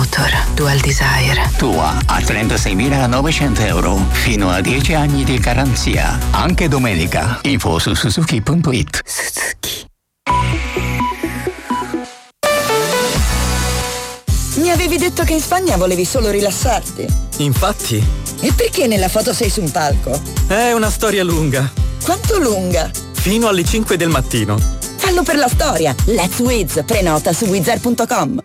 Motor Dual Desire. Tua a 36.900 euro, fino a 10 anni di garanzia. Anche domenica. Info su Suzuki.it. Suzuki. Mi avevi detto che in Spagna volevi solo rilassarti. Infatti. E perché nella foto sei su un palco? È una storia lunga. Quanto lunga? Fino alle 5 del mattino. Fallo per la storia. Let's Wiz. Prenota su wizzair.com.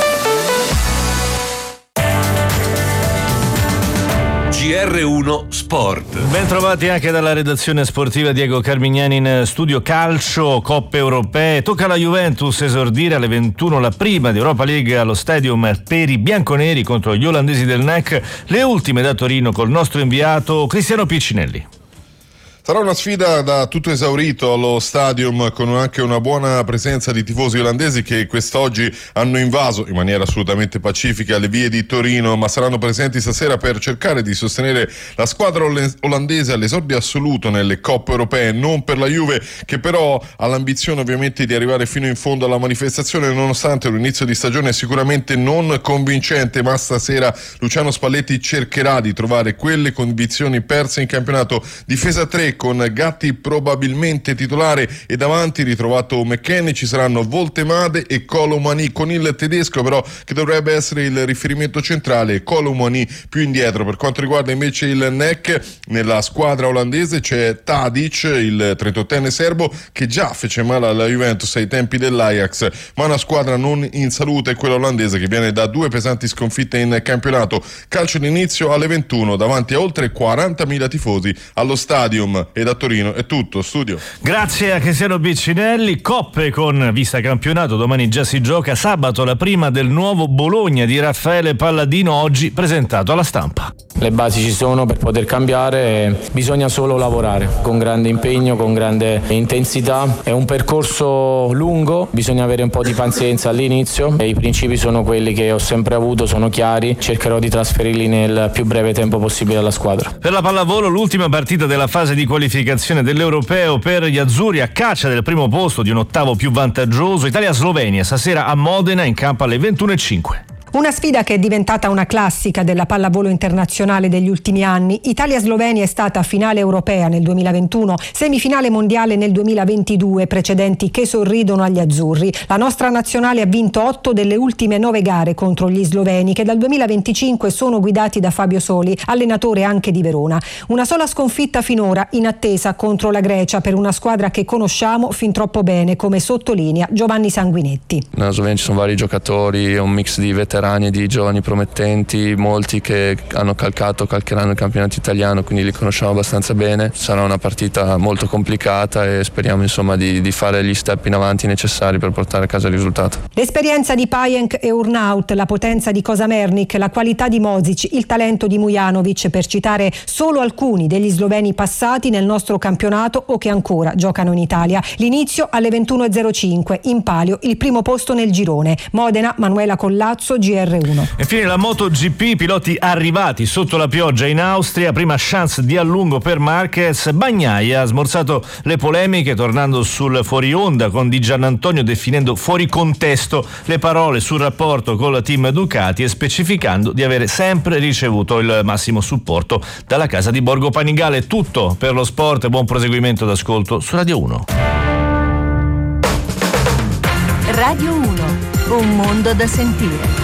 GR1 Sport. Ben trovati anche dalla redazione sportiva. Diego Carmignani in studio. Calcio, coppe europee. Tocca alla Juventus esordire alle 21 la prima di Europa League allo Stadium per i bianconeri contro gli olandesi del NEC. Le ultime da Torino col nostro inviato Cristiano Piccinelli. Sarà una sfida da tutto esaurito allo Stadium, con anche una buona presenza di tifosi olandesi che quest'oggi hanno invaso in maniera assolutamente pacifica le vie di Torino, ma saranno presenti stasera per cercare di sostenere la squadra olandese all'esordio assoluto nelle coppe europee, non per la Juve, che però ha l'ambizione ovviamente di arrivare fino in fondo alla manifestazione, nonostante l'inizio di stagione sicuramente non convincente, ma stasera Luciano Spalletti cercherà di trovare quelle condizioni perse in campionato. Difesa 3 con Gatti probabilmente titolare e davanti ritrovato McKennie, ci saranno Voltemade e Colomani, con il tedesco però che dovrebbe essere il riferimento centrale, Colomani più indietro. Per quanto riguarda invece il NEC, nella squadra olandese c'è Tadic, il 38enne serbo che già fece male alla Juventus ai tempi dell'Ajax, ma una squadra non in salute è quella olandese che viene da 2 pesanti sconfitte in campionato. Calcio d'inizio alle 21 davanti a oltre 40.000 tifosi allo Stadium. E da Torino è tutto, studio. Grazie a Cristiano Piccinelli. Coppe con vista campionato, domani già si gioca. Sabato la prima del nuovo Bologna di Raffaele Palladino, oggi presentato alla stampa. Le basi ci sono per poter cambiare, bisogna solo lavorare con grande impegno, con grande intensità. È un percorso lungo, bisogna avere un po' di pazienza all'inizio e i principi sono quelli che ho sempre avuto, sono chiari, cercherò di trasferirli nel più breve tempo possibile alla squadra. Per la pallavolo, l'ultima partita della fase di qualificazione dell'Europeo per gli azzurri, a caccia del primo posto di un ottavo più vantaggioso. Italia-Slovenia stasera a Modena, in campo alle 21:05. Una sfida che è diventata una classica della pallavolo internazionale degli ultimi anni. Italia-Slovenia è stata finale europea nel 2021, semifinale mondiale nel 2022, precedenti che sorridono agli azzurri. La nostra nazionale ha vinto 8 delle ultime 9 gare contro gli sloveni, che dal 2025 sono guidati da Fabio Soli, allenatore anche di Verona. Una sola sconfitta finora in attesa contro la Grecia, per una squadra che conosciamo fin troppo bene, come sottolinea Giovanni Sanguinetti. Nella Slovenia ci sono vari giocatori, è un mix di veterani e di giovani promettenti, molti che calcheranno il campionato italiano, quindi li conosciamo abbastanza bene. Sarà una partita molto complicata e speriamo insomma di fare gli step in avanti necessari per portare a casa il risultato. L'esperienza di Pajenk e Urnaut, la potenza di Kosamernik, la qualità di Mozic, il talento di Mujanovic, per citare solo alcuni degli sloveni passati nel nostro campionato o che ancora giocano in Italia. L'inizio alle 21:05, in palio il primo posto nel girone. Modena, Manuela Collazzo, GR1. E infine la MotoGP, piloti arrivati sotto la pioggia in Austria, prima chance di allungo per Marquez. Bagnaia ha smorzato le polemiche tornando sul fuori onda, con Di Giannantonio definendo fuori contesto le parole sul rapporto con la team Ducati e specificando di avere sempre ricevuto il massimo supporto dalla casa di Borgo Panigale. Tutto per lo sport, buon proseguimento d'ascolto su Radio 1. Radio 1, un mondo da sentire.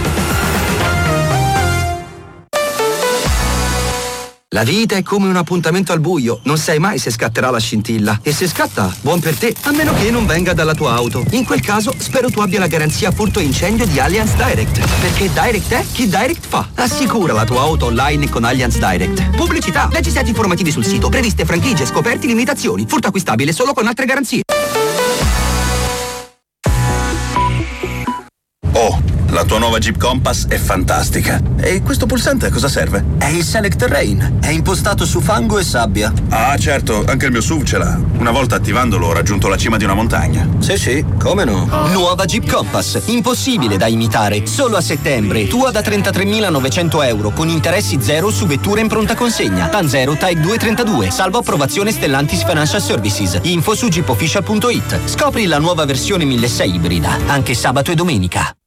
La vita è come un appuntamento al buio, non sai mai se scatterà la scintilla. E se scatta, buon per te, a meno che non venga dalla tua auto. In quel caso, spero tu abbia la garanzia furto incendio di Allianz Direct. Perché Direct è chi Direct fa. Assicura la tua auto online con Allianz Direct. Pubblicità, leggi set informativi sul sito, previste franchigie, scoperti, limitazioni. Furto acquistabile solo con altre garanzie. Oh, la tua nuova Jeep Compass è fantastica. E questo pulsante a cosa serve? È il Select Terrain. È impostato su fango e sabbia. Ah, certo, anche il mio SUV ce l'ha. Una volta attivandolo ho raggiunto la cima di una montagna. Sì, come no? Nuova Jeep Compass, impossibile da imitare. Solo a settembre, tua da 33.900 euro, con interessi zero su vetture in pronta consegna. TAN 0 TAG 232, salvo approvazione Stellantis Financial Services. Info su jeepofficial.it. Scopri la nuova versione 1600 ibrida, anche sabato e domenica.